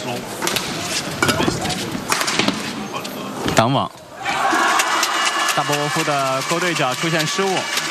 挡网，大波沃夫的勾对角出现失误。